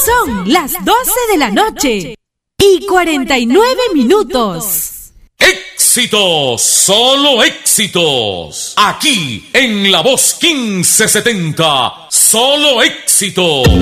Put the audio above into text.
Son las 12 de la noche y 49 minutos. Éxitos, solo éxitos. Aquí en La Voz 1570, solo éxitos.